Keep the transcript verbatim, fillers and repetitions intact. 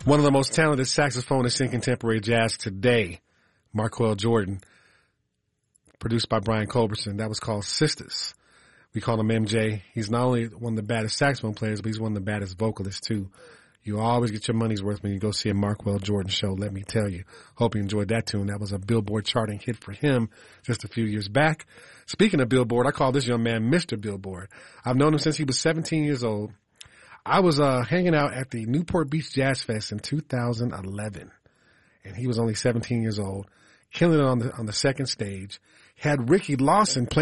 One of the most talented saxophonists in contemporary jazz today, Marquel Jordan, produced by Brian Culbertson. That was called Sisters. We call him M J. He's not only one of the baddest saxophone players, but he's one of the baddest vocalists too. You always get your money's worth when you go see a Marquel Jordan show, let me tell you. Hope you enjoyed that tune. That was a Billboard charting hit for him just a few years back. Speaking of Billboard, I call this young man Mister Billboard. I've known him since he was seventeen years old. I was uh hanging out at the Newport Beach Jazz Fest in two thousand eleven, and he was only seventeen years old, killing it on the on the second stage. Had Ricky Lawson playing